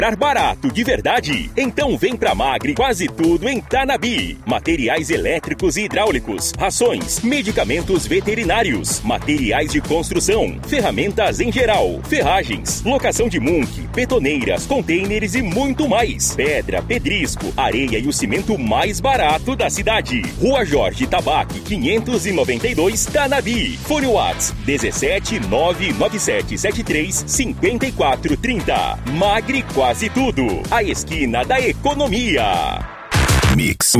barato de verdade? Então vem pra Magri Quase Tudo em Tanabi. Materiais elétricos e hidráulicos, rações, medicamentos veterinários, materiais de construção, ferramentas em geral, ferragens, locação de munk, betoneiras, containers e muito mais. Pedra, pedrisco, areia e o cimento mais barato da cidade. Rua Jorge Tabaque, 592, Tanabi. Fone Whats 17 997 73 5430. Magri Quase Tudo, a esquina da economia. Mix.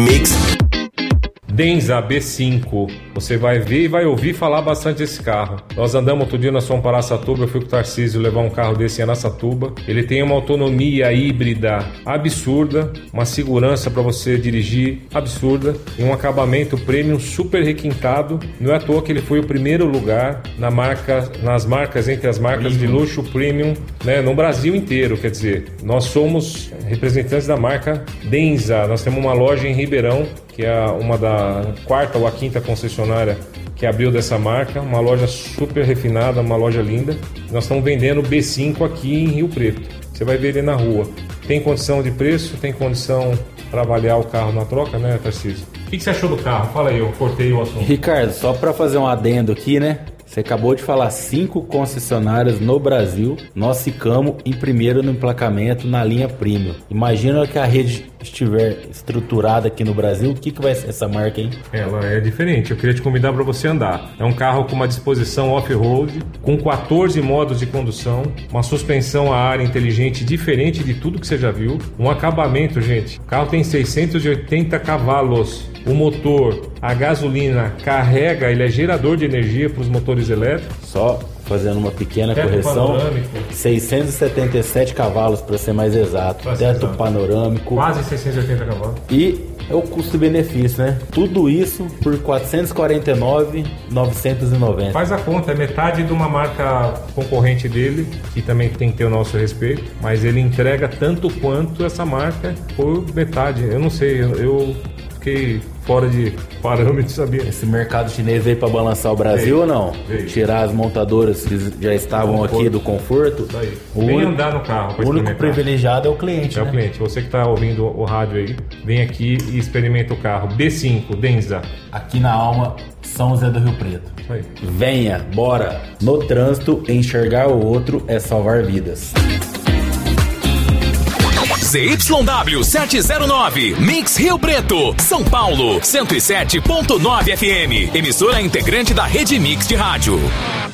Denza B5, você vai ver e vai ouvir falar bastante desse carro. Nós andamos outro dia, nós fomos para Araçatuba, eu fui com o Tarcísio levar um carro desse em Araçatuba. Ele tem uma autonomia híbrida absurda, uma segurança para você dirigir absurda e um acabamento premium super requintado. Não é à toa que ele foi o primeiro lugar entre as marcas de luxo premium, né, no Brasil inteiro. Quer dizer, nós somos representantes da marca Denza. Nós temos uma loja em Ribeirão, que é uma da quarta ou a quinta concessionária que abriu dessa marca, uma loja super refinada, uma loja linda. Nós estamos vendendo B5 aqui em Rio Preto. Você vai ver ele na rua. Tem condição de preço, tem condição para avaliar o carro na troca, né, Tarcísio? O que você achou do carro? Fala aí, eu cortei o assunto. Ricardo, só para fazer um adendo aqui, né? Você acabou de falar 5 concessionárias no Brasil. Nós ficamos em primeiro no emplacamento na linha Premium. Imagina que a rede estiver estruturada aqui no Brasil, o que vai ser essa marca, hein? Ela é diferente. Eu queria te convidar para você andar. É um carro com uma disposição off-road, com 14 modos de condução, uma suspensão a ar inteligente diferente de tudo que você já viu. Um acabamento, gente. O carro tem 680 cavalos. O motor, a gasolina, carrega, ele é gerador de energia para os motores elétricos. Só fazendo uma pequena correção, 677 cavalos para ser mais exato. Teto panorâmico. Quase 680 cavalos. E é o custo-benefício, né? Tudo isso por 449.990. Faz a conta, é metade de uma marca concorrente dele, que também tem que ter o nosso respeito, mas ele entrega tanto quanto essa marca por metade. Eu não sei, eu fiquei fora de parâmetros, sabia? Esse mercado chinês veio para balançar o Brasil ou não? Veio. Tirar as montadoras que já estavam aqui do conforto? Isso aí. Vem andar no carro. O único privilegiado é o cliente. É, né? O cliente. Você que está ouvindo o rádio aí, vem aqui e experimenta o carro. B5, Denza. Aqui na Alma, São José do Rio Preto. Isso aí. Venha, bora! No trânsito, enxergar o outro é salvar vidas. ZYW 709, Mix Rio Preto, São Paulo, 107.9 FM, emissora integrante da Rede Mix de Rádio.